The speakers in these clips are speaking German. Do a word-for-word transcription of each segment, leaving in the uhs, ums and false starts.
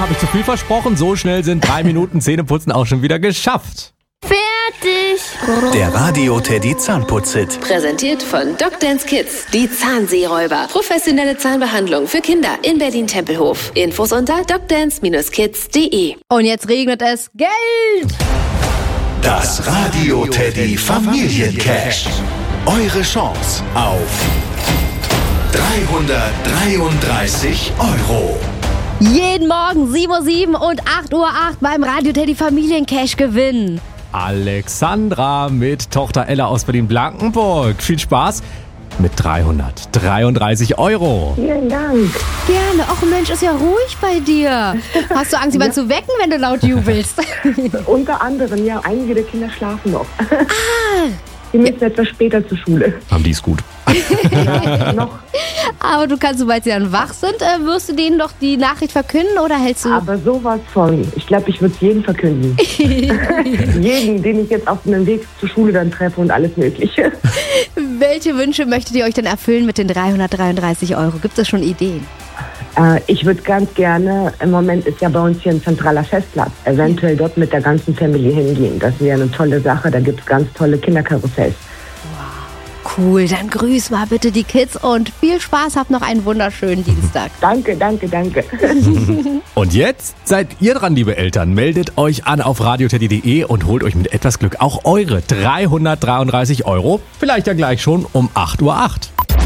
habe ich zu viel versprochen? So schnell sind drei Minuten Zähneputzen auch schon wieder geschafft. Fertig! Der Radio Teddy Zahnputz-Hit. Präsentiert von Doctance Kids. Die Zahnseeräuber. Professionelle Zahnbehandlung für Kinder in Berlin-Tempelhof. Infos unter doctance kids punkt de. Und jetzt regnet es Geld! Das Radio Teddy Familiencash. Eure Chance auf dreihundertdreiunddreißig Euro. Jeden Morgen sieben Uhr sieben und acht Uhr acht beim Radio Teddy Familiencash gewinnen. Alexandra mit Tochter Ella aus Berlin-Blankenburg. Viel Spaß mit dreihundertdreiunddreißig Euro. Vielen Dank. Gerne. Och Mensch, ist ja ruhig bei dir. Hast du Angst, jemanden zu wecken, wenn du laut jubelst? Unter anderem, ja. Einige der Kinder schlafen noch. Ah. Die müssen ja. etwas später zur Schule. Haben die es gut. Ja, noch. Aber du kannst, sobald sie dann wach sind, äh, wirst du denen doch die Nachricht verkünden oder hältst du... Aber sowas von. Ich glaube, ich würde es jedem verkünden. Jeden, den ich jetzt auf dem Weg zur Schule dann treffe und alles Mögliche. Welche Wünsche möchtet ihr euch denn erfüllen mit den dreihundertdreiunddreißig Euro? Gibt es schon Ideen? Äh, ich würde ganz gerne, im Moment ist ja bei uns hier ein zentraler Festplatz, eventuell dort mit der ganzen Familie hingehen. Das wäre eine tolle Sache, da gibt es ganz tolle Kinderkarussells. Cool, dann grüß mal bitte die Kids und viel Spaß, habt noch einen wunderschönen Dienstag. Danke, danke, danke. Und jetzt seid ihr dran, liebe Eltern. Meldet euch an auf radioteddy punkt de und holt euch mit etwas Glück auch eure dreihundertdreiunddreißig Euro. Vielleicht ja gleich schon um acht Uhr acht.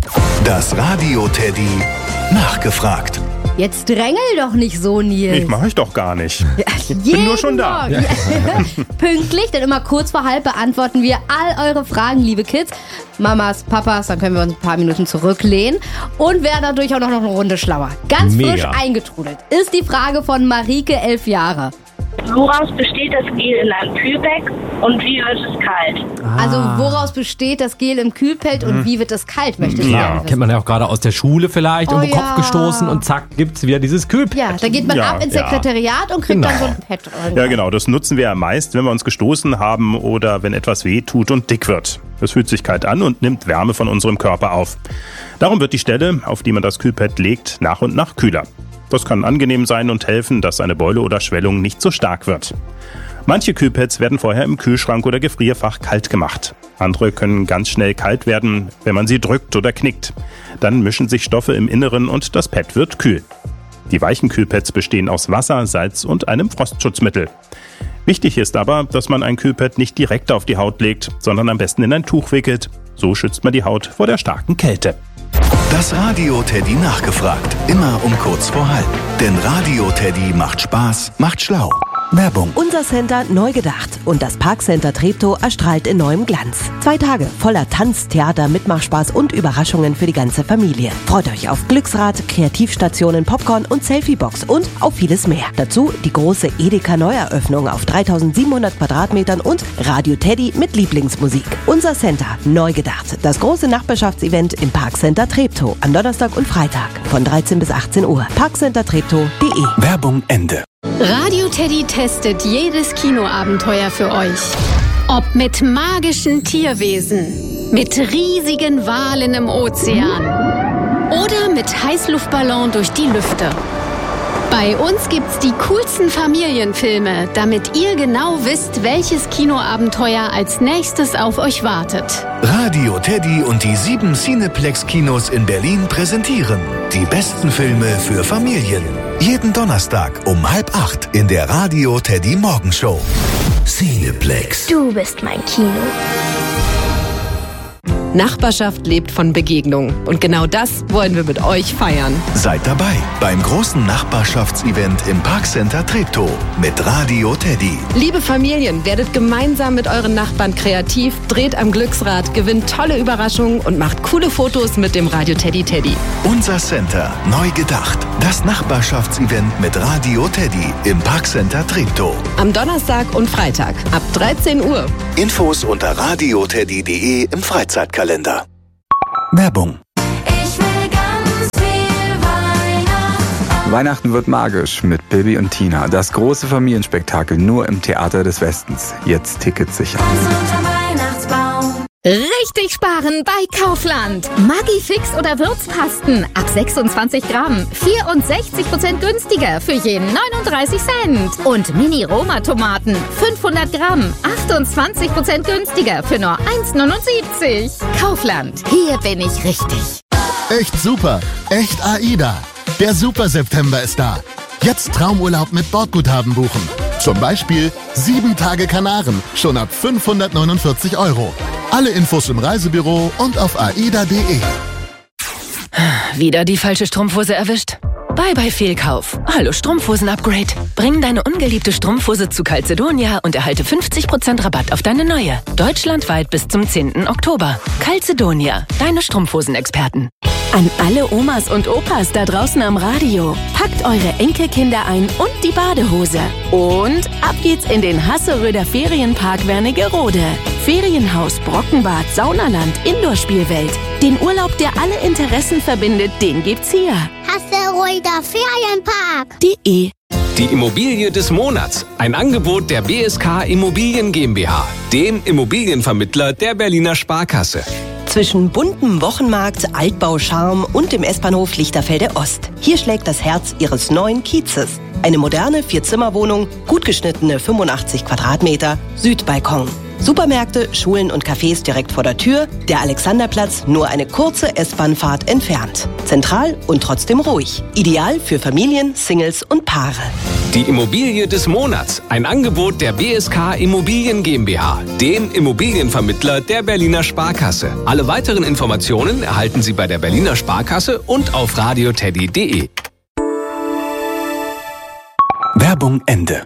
Das Radio Teddy nachgefragt. Jetzt drängel doch nicht so, Nils. Ich mache ich doch gar nicht. Ja, ich bin nur schon da. Ja. Pünktlich, denn immer kurz vor halb beantworten wir all eure Fragen, liebe Kids. Mamas, Papas, dann können wir uns ein paar Minuten zurücklehnen und werden dadurch auch noch eine Runde schlauer. Ganz Mega. frisch eingetrudelt ist die Frage von Marike, elf Jahre. Woraus besteht das Gel in einem Kühlbeck und wie wird es kalt? Ah. Also woraus besteht das Gel im Kühlfeld und wie wird es kalt, möchte ich Ja, sagen. kennt man ja auch gerade aus der Schule vielleicht, Oh um den ja. Kopf gestoßen und zack, gibt's wieder dieses Kühlpad. Ja, da geht man Ja, ab ins ja. Sekretariat und kriegt Genau. dann so ein Pad rein. Ja, genau. Das nutzen wir ja meist, wenn wir uns gestoßen haben oder wenn etwas weh tut und dick wird. Das fühlt sich kalt an und nimmt Wärme von unserem Körper auf. Darum wird die Stelle, auf die man das Kühlpad legt, nach und nach kühler. Das kann angenehm sein und helfen, dass eine Beule oder Schwellung nicht so stark wird. Manche Kühlpads werden vorher im Kühlschrank oder Gefrierfach kalt gemacht. Andere können ganz schnell kalt werden, wenn man sie drückt oder knickt. Dann mischen sich Stoffe im Inneren und das Pad wird kühl. Die weichen Kühlpads bestehen aus Wasser, Salz und einem Frostschutzmittel. Wichtig ist aber, dass man ein Kühlpad nicht direkt auf die Haut legt, sondern am besten in ein Tuch wickelt. So schützt man die Haut vor der starken Kälte. Das Radio Teddy nachgefragt. Immer um kurz vor halb. Denn Radio Teddy macht Spaß, macht schlau. Werbung. Unser Center neu gedacht und das Parkcenter Treptow erstrahlt in neuem Glanz. Zwei Tage voller Tanz, Theater, Mitmachspaß und Überraschungen für die ganze Familie. Freut euch auf Glücksrad, Kreativstationen, Popcorn und Selfiebox und auf vieles mehr. Dazu die große Edeka Neueröffnung auf dreitausendsiebenhundert Quadratmetern und Radio Teddy mit Lieblingsmusik. Unser Center neu gedacht. Das große Nachbarschaftsevent im Parkcenter Treptow am Donnerstag und Freitag von dreizehn bis achtzehn Uhr. parkcenter treptow punkt de. Werbung Ende. Radio Teddy testet jedes Kinoabenteuer für euch. Ob mit magischen Tierwesen, mit riesigen Walen im Ozean oder mit Heißluftballon durch die Lüfte. Bei uns gibt's die coolsten Familienfilme, damit ihr genau wisst, welches Kinoabenteuer als nächstes auf euch wartet. Radio Teddy und die sieben Cineplex-Kinos in Berlin präsentieren die besten Filme für Familien. Jeden Donnerstag um halb acht in der Radio Teddy Morgenshow. Cineplex. Du bist mein Kino. Nachbarschaft lebt von Begegnung. Und genau das wollen wir mit euch feiern. Seid dabei beim großen Nachbarschaftsevent im Parkcenter Treptow mit Radio Teddy. Liebe Familien, werdet gemeinsam mit euren Nachbarn kreativ, dreht am Glücksrad, gewinnt tolle Überraschungen und macht coole Fotos mit dem Radio Teddy Teddy. Unser Center neu gedacht. Das Nachbarschaftsevent mit Radio Teddy im Parkcenter Treptow. Am Donnerstag und Freitag ab dreizehn Uhr. Infos unter radioteddy punkt de im Freizeitkalender. Werbung. Ich will ganz viel Weihnachten. Weihnachten wird magisch mit Bibi und Tina. Das große Familienspektakel nur im Theater des Westens. Jetzt Tickets sichern. Tanz unter Weihnachtsbaum. Richtig sparen bei Kaufland. Maggi-Fix oder Würzpasten ab sechsundzwanzig Gramm. vierundsechzig Prozent günstiger für jeden neununddreißig Cent. Und Mini-Roma-Tomaten fünfhundert Gramm. achtundzwanzig Prozent günstiger für nur eins neunundsiebzig. Kaufland, hier bin ich richtig. Echt super. Echt AIDA. Der Super September ist da. Jetzt Traumurlaub mit Bordguthaben buchen. Zum Beispiel sieben Tage Kanaren, schon ab fünfhundertneunundvierzig Euro. Alle Infos im Reisebüro und auf aida punkt de. Wieder die falsche Strumpfhose erwischt? Bye bye Fehlkauf. Hallo Strumpfhosen-Upgrade. Bring deine ungeliebte Strumpfhose zu Calzedonia und erhalte fünfzig Prozent Rabatt auf deine neue. Deutschlandweit bis zum zehnten Oktober. Calzedonia, deine Strumpfhosenexperten. An alle Omas und Opas da draußen am Radio. Packt eure Enkelkinder ein und die Badehose. Und ab geht's in den Hasseröder Ferienpark Wernigerode. Ferienhaus, Brockenbad, Saunaland, Indoor-Spielwelt. Den Urlaub, der alle Interessen verbindet, den gibt's hier. Hasseröder Ferienpark. De. Die Immobilie des Monats. Ein Angebot der B S K Immobilien GmbH, dem Immobilienvermittler der Berliner Sparkasse. Zwischen buntem Wochenmarkt, Altbau-Charme und dem S-Bahnhof Lichterfelde Ost. Hier schlägt das Herz Ihres neuen Kiezes. Eine moderne Vierzimmerwohnung, gut geschnittene fünfundachtzig Quadratmeter, Südbalkon. Supermärkte, Schulen und Cafés direkt vor der Tür, der Alexanderplatz nur eine kurze S-Bahn-Fahrt entfernt. Zentral und trotzdem ruhig. Ideal für Familien, Singles und Paare. Die Immobilie des Monats. Ein Angebot der B S K Immobilien GmbH, dem Immobilienvermittler der Berliner Sparkasse. Alle weiteren Informationen erhalten Sie bei der Berliner Sparkasse und auf radioteddy punkt de. Werbung Ende.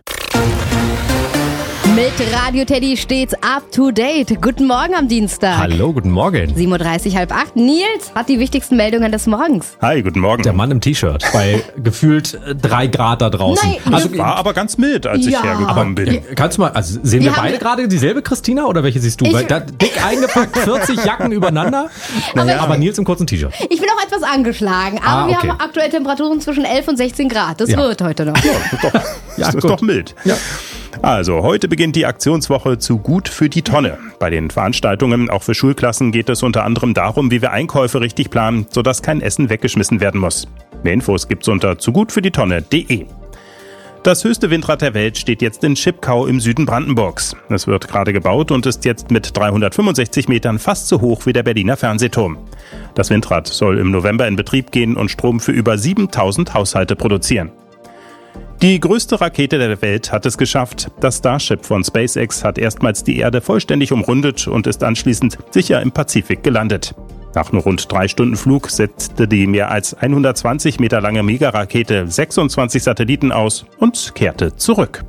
Mit Radio Teddy stets up to date. Guten Morgen am Dienstag. Hallo, guten Morgen. sieben Uhr dreißig, halb acht. Nils hat die wichtigsten Meldungen des Morgens. Hi, guten Morgen. Der Mann im T-Shirt bei gefühlt drei Grad da draußen. Nein, also war aber ganz mild, als Ja. ich hergekommen bin. Kannst du mal, also sehen wir, Wir haben- beide gerade dieselbe Christina oder welche siehst du? Ich- Weil da dick eingepackt, vierzig Jacken übereinander, Aber- aber Nils im kurzen T-Shirt. Ich bin auch etwas angeschlagen, aber Ah, wir okay. haben aktuell Temperaturen zwischen elf und sechzehn Grad. Das Ja. wird heute noch. Ja, das ist gut. doch mild. Ja. Also, heute beginnt die Aktionswoche zu Gut für die Tonne. Bei den Veranstaltungen, auch für Schulklassen, geht es unter anderem darum, wie wir Einkäufe richtig planen, sodass kein Essen weggeschmissen werden muss. Mehr Infos gibt's unter zu gut für die Tonne punkt de. Das höchste Windrad der Welt steht jetzt in Schipkau im Süden Brandenburgs. Es wird gerade gebaut und ist jetzt mit dreihundertfünfundsechzig Metern fast so hoch wie der Berliner Fernsehturm. Das Windrad soll im November in Betrieb gehen und Strom für über siebentausend Haushalte produzieren. Die größte Rakete der Welt hat es geschafft. Das Starship von SpaceX hat erstmals die Erde vollständig umrundet und ist anschließend sicher im Pazifik gelandet. Nach nur rund drei Stunden Flug setzte die mehr als hundertzwanzig Meter lange Megarakete sechsundzwanzig Satelliten aus und kehrte zurück.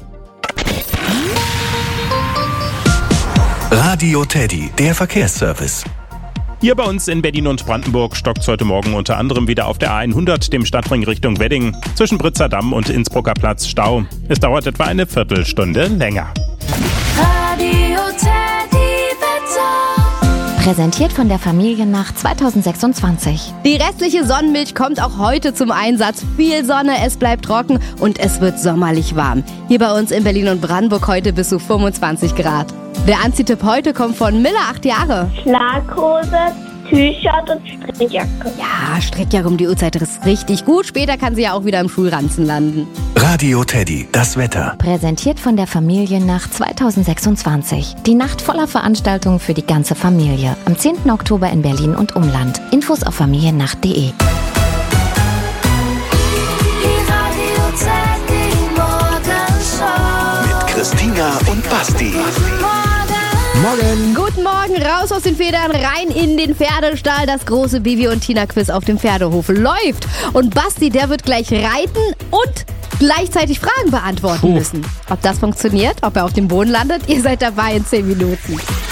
Radio Teddy, der Verkehrsservice. Hier bei uns in Berlin und Brandenburg stockt es heute Morgen unter anderem wieder auf der A hundert, dem Stadtring Richtung Wedding, zwischen Britzer Damm und Innsbrucker Platz Stau. Es dauert etwa eine Viertelstunde länger. Radio Teddy Wetter. Präsentiert von der Familiennacht zweitausendsechsundzwanzig. Die restliche Sonnenmilch kommt auch heute zum Einsatz. Viel Sonne, es bleibt trocken und es wird sommerlich warm. Hier bei uns in Berlin und Brandenburg heute bis zu fünfundzwanzig Grad. Der Anziehtipp heute kommt von Miller, acht Jahre. Schlaghose, T-Shirt und Strickjacke. Ja, Strickjacke um die Uhrzeit ist richtig gut. Später kann sie ja auch wieder im Schulranzen landen. Radio Teddy, das Wetter. Präsentiert von der Familiennacht zweitausendsechsundzwanzig. Die Nacht voller Veranstaltungen für die ganze Familie. Am zehnten Oktober in Berlin und Umland. Infos auf familiennacht punkt de. Die Radio Teddy Morgenshow. Mit Christina und Basti. Morgen. Guten Morgen, raus aus den Federn, rein in den Pferdestall. Das große Bibi und Tina Quiz auf dem Pferdehof läuft. Und Basti, der wird gleich reiten und gleichzeitig Fragen beantworten Puh. müssen. Ob das funktioniert, ob er auf dem Boden landet, ihr seid dabei in zehn Minuten.